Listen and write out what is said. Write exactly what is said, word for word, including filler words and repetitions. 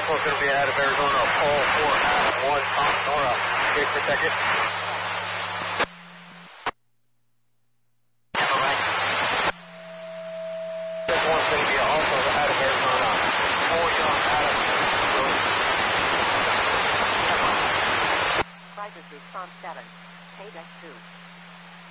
Bravo going to be out of Arizona, pole four, one, Tom Nora, get protected.